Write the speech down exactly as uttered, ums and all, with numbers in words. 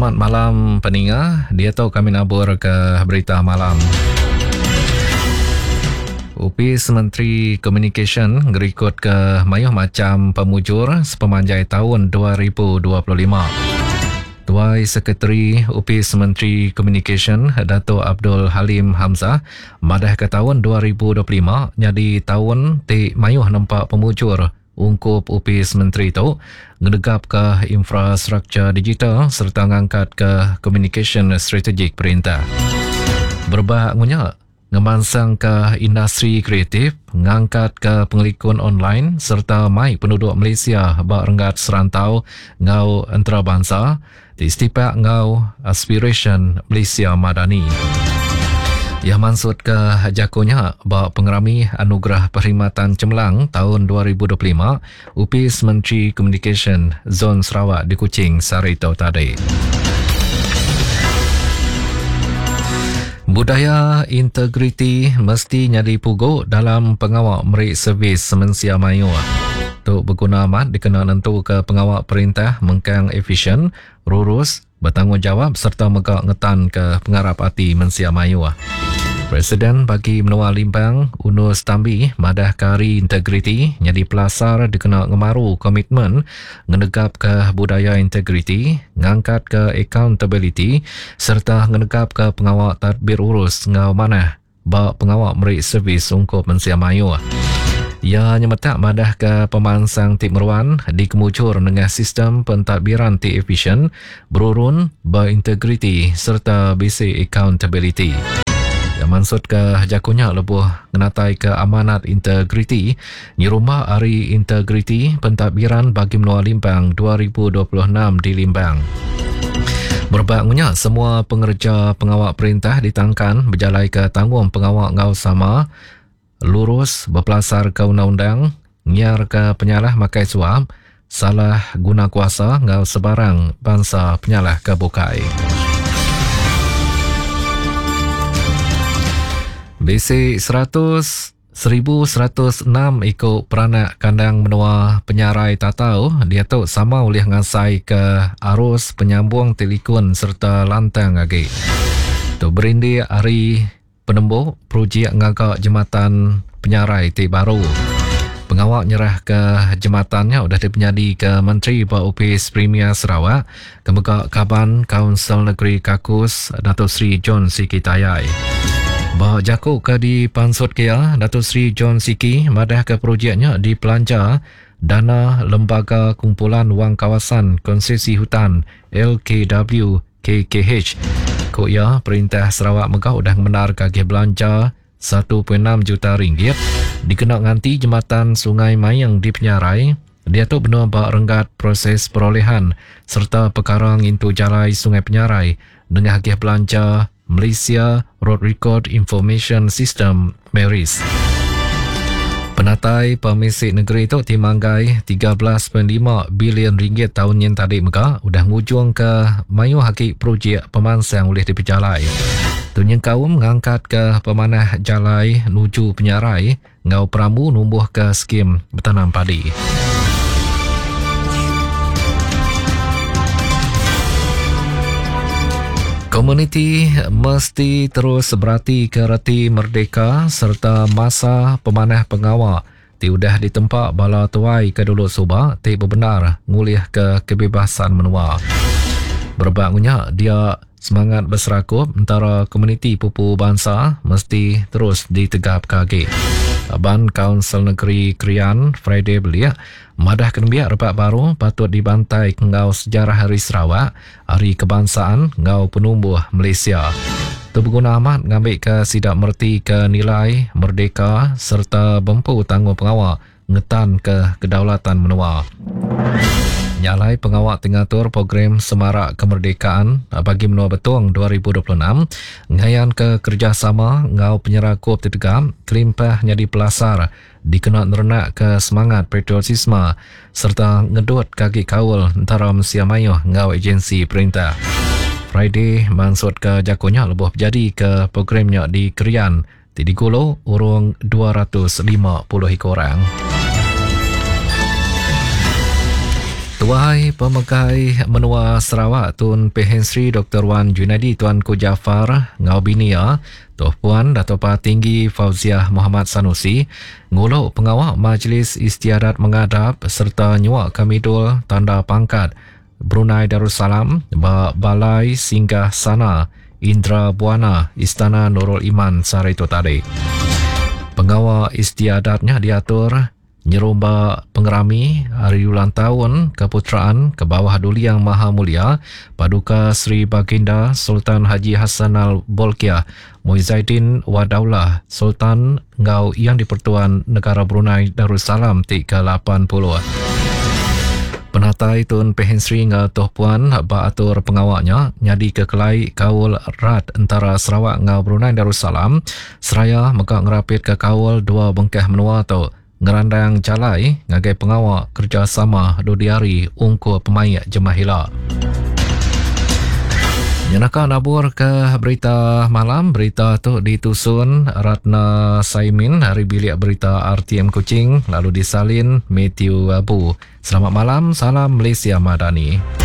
Selamat malam pendengar. Dia tahu kami nabur ke berita malam. Upis Menteri Komunikasi ngerikut ke mayuh macam pemujur sepemanjai tahun dua ribu dua puluh lima. Tuai Sekretari Upis Menteri Komunikasi Dato' Abdul Halim Hamzah madah ke tahun dua ribu dua puluh lima jadi tahun ti mayuh nampak pemujur ungkup Upis Menteri itu ngedegap ke infrastruktur digital serta ngangkat ke communication strategik perintah. Berbak ngunya ngemansang ke industri kreatif, ngangkat ke pengelikun online serta mai penduduk Malaysia bak renggat serantau ngau antarabangsa di istipak ngau aspiration Malaysia Madani. Ia maksud ke jakunya bak pengerami anugerah perkhidmatan cemerlang tahun dua ribu dua puluh lima Upis Menteri Komunikasi Zon Sarawak di Kuching Sarito tadi. Budaya integriti mesti nyadi pugu dalam pengawal merik servis semensia mayu. Untuk berguna amat dikenal nentu ke pengawal perintah mengkang efisien, lurus, bertanggungjawab serta megak ngetan ke pengarap hati mensia mayu. Presiden bagi menua limbang Unus Tambi madah kari integriti nyadi pelasar dikenal ngemaru komitmen ngenegap ke budaya integriti, ngangkat ke accountability serta ngenegap ke pengawal tadbir urus ngau manah bak pengawal merik servis ungkup mensia mayu. Ia nyemetak madah ke pemansang tip meruan di kemucur dengan sistem pentadbiran ti efisien, berurun, berintegriti serta basic accountability. Yang maksud ke jakunya lebuh ngenatai ke amanat integriti nyirumah hari integriti pentadbiran bagi menua limbang dua ribu dua puluh enam di Limbang. Berbaknya semua pengerja pengawal perintah ditangkan berjalai ke tanggung pengawal ngau sama, lurus berpelasar ke undang-undang, nyiar ke penyalah makai suap, salah guna kuasa ngau sebarang bangsa penyalah ke bukai. Basic seratus, seribu seratus enam ikut peranak kandang menua penyarai tatau, dia tu sama oleh ngasai ke arus penyambung telikun serta lantang lagi. Tu berindi hari penembuk projek ngagak jematan penyarai ti baru. Pengawal nyerah ke jematannya sudah dipenyadi ke Menteri Upis Premier Sarawak, Kemegak Kaban Kaunsil Negeri Kakus Datuk Seri John Siki Tayai. Bahawa jaku ke di Pansut Kia, Datuk Seri John Siki madah ke projeknya di Pelanja dana Lembaga Kumpulan Wang Kawasan Konsesi Hutan L K W K K H. Kok ya, Perintah Sarawak Megah sudah menar kagih belanja satu perpuluhan enam juta ringgit dikenak nganti jembatan Sungai Mayang di Penyarai. Dia tu benua bak renggat proses perolehan serta perkara ngintu jalai Sungai Penyarai dengan kagih belanja Malaysia Road Record Information System (MERIS). Penatai Permisik Negeri itu timanggai tiga belas perpuluhan lima bilion ringgit tahun yang tadi megah udah ngujung ke mayu hakik projek pemansang oleh diperjalai. Tunyang kaum ngangkat ke pemanah jalai nuju penyarai ngau peramu numbuh ke skim bertanam padi. Komuniti mesti terus berhati ke reti merdeka serta masa pemanah pengawal tiudah ditempat bala tuai ke dulu subah ti benar ngulih ke kebebasan menua. Berbaknya dia semangat berserakup antara komuniti pupu bangsa mesti terus ditegap kaki. Aban Kaunsil Negeri Krian Friday belia madah kenembiak repat baru patut dibantai ngau sejarah Hari Sarawak, Hari Kebangsaan ngau penumbuh Malaysia. Tu berguna amat ngambil ke sidak merti ke nilai merdeka serta bempu tanggung pengawal ngetan ke kedaulatan menua. Nyalai pengawal tingatur program Semarak Kemerdekaan bagi menua Betong dua ribu dua puluh enam ngayan ke kerjasama ngau penyerakup ditegam kelimpah nyadi pelasar dikenal nerenak ke semangat patriotisme serta ngedut kaki kawal antara Malaysia Mayuh ngau agensi perintah. Friday maksud ke jakunya lebuh jadi ke programnya di Krian di Gulu urung dua ratus lima puluh orang. Tuai Pemegai Menua Sarawak Tun Pehen Sri Doktor Wan Junadi Tuan Ku Jafar Ngau Binia Tuh Puan Dato' Tinggi Fauziah Muhammad Sanusi nguluk pengawal Majlis Istiadat Mengadap serta nyuak Kamidul Tanda Pangkat Brunei Darussalam ba Balai Singgah Sana Indra Buana Istana Nurul Iman sehari itu tadi. Pengawal istiadatnya diatur nyerumba pengerami hari ulang tahun keputeraan ke bawah Duli Yang Maha Mulia Paduka Sri Baginda Sultan Haji Hassan Al-Bolkiah Muizzaddin Wadaulah Sultan Ngau Yang di-Pertuan Negara Brunei Darussalam T ke lapan puluh. Penatai Tun Pehen Sri ngau Tuh Puan ba atur pengawaknya nyadi ke kelai kawul rat antara Sarawak ngau Brunei Darussalam seraya maka ngerapit ke kawul dua bengkeh menua tu ngerandang calai ngagai pengawal kerjasama Dodiari Ungku Pemayak Jemahila. Nyanaka nabur ke berita malam. Berita tu ditusun Ratna Saimin hari bilik berita R T M Kuching lalu disalin Matthew Abu. Selamat malam, salam Malaysia Madani.